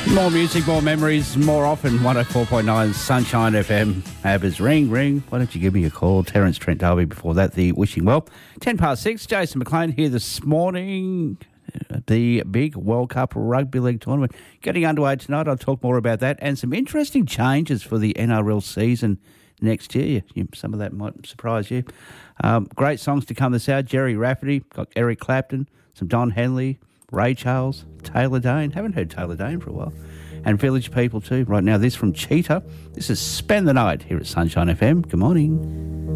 More music, more memories, more often. 104.9 Sunshine FM. Abbas, ring. Why don't you give me a call? Terence Trent D'Arby before that, the wishing well. 6:10, Jason McLean here this morning. The big World Cup Rugby League tournament getting underway tonight. I'll talk more about that and some interesting changes for the NRL season next year. Some of that might surprise you. Great songs to come this hour. Jerry Rafferty, got Eric Clapton, some Don Henley, Ray Charles, Taylor Dane. Haven't heard Taylor Dane for a while. And Village People too. Right now, this from Cheetah. This is Spend the Night here at Sunshine FM. Good morning.